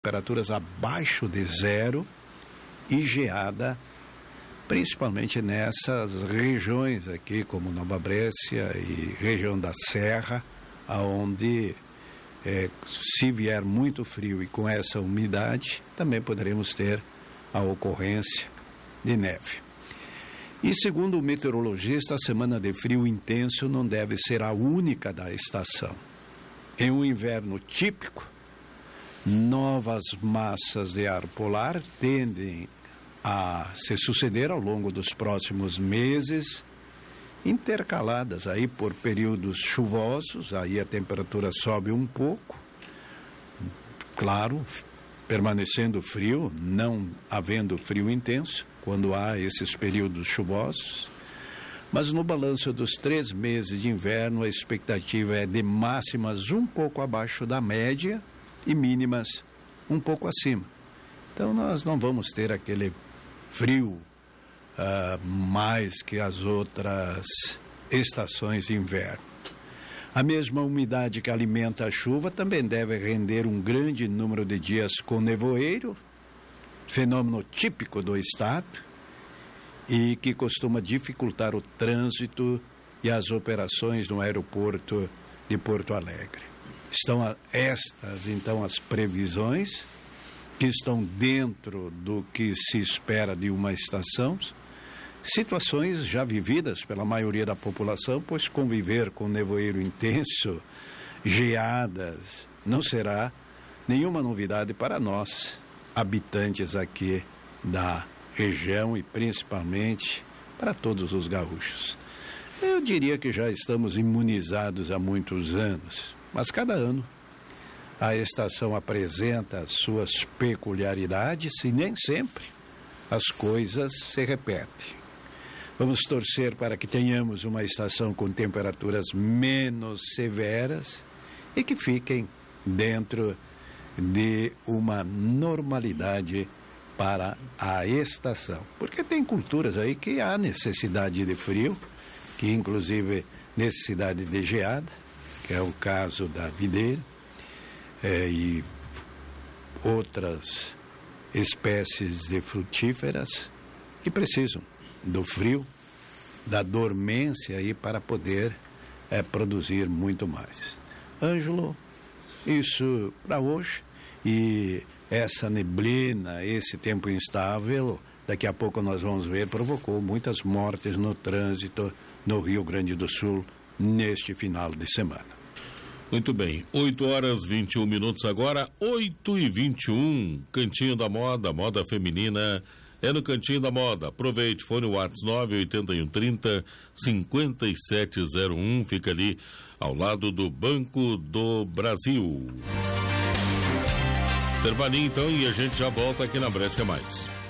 temperaturas abaixo de zero e geada, principalmente nessas regiões aqui, como Nova Brécia e região da Serra, onde se vier muito frio e com essa umidade, também poderemos ter a ocorrência de neve. E segundo o meteorologista, a semana de frio intenso não deve ser a única da estação. Em um inverno típico, novas massas de ar polar tendem a se suceder ao longo dos próximos meses, intercaladas aí por períodos chuvosos, aí a temperatura sobe um pouco, claro, permanecendo frio, não havendo frio intenso, quando há esses períodos chuvosos. Mas no balanço dos 3 meses de inverno, a expectativa é de máximas um pouco abaixo da média e mínimas um pouco acima. Então nós não vamos ter aquele frio mais que as outras estações de inverno. A mesma umidade que alimenta a chuva também deve render um grande número de dias com nevoeiro, fenômeno típico do estado, e que costuma dificultar o trânsito e as operações no aeroporto de Porto Alegre. Estão estas, então, as previsões que estão dentro do que se espera de uma estação, situações já vividas pela maioria da população, pois conviver com nevoeiro intenso, geadas, não será nenhuma novidade para nós, habitantes aqui da região e principalmente para todos os gaúchos. Eu diria que já estamos imunizados há muitos anos, mas cada ano a estação apresenta as suas peculiaridades e nem sempre as coisas se repetem. Vamos torcer para que tenhamos uma estação com temperaturas menos severas e que fiquem dentro de uma normalidade para a estação. Porque tem culturas aí que há necessidade de frio, que inclusive necessidade de geada, que é o caso da videira, e outras espécies de frutíferas que precisam do frio, da dormência aí para poder produzir muito mais. Ângelo, isso para hoje. E essa neblina, esse tempo instável, daqui a pouco nós vamos ver, provocou muitas mortes no trânsito no Rio Grande do Sul neste final de semana. Muito bem, 8h21 agora, 8h21, Cantinho da Moda, moda feminina, é no Cantinho da Moda. Aproveite, fone WhatsApp 98130-5701, fica ali ao lado do Banco do Brasil. Intervalinho então e a gente já volta aqui na Brescia Mais.